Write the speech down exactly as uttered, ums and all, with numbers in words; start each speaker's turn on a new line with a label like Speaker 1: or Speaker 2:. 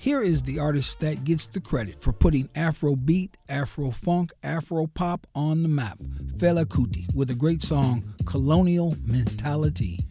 Speaker 1: Here is the artist that gets the credit for putting Afrobeat, Afro-funk, Afro-pop on the map, Fela Kuti, with a great song, Colonial Mentality.